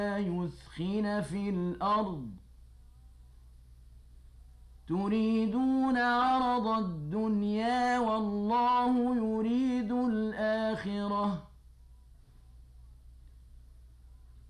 يثخن في الأرض تريدون عرض الدنيا والله يريد الآخرة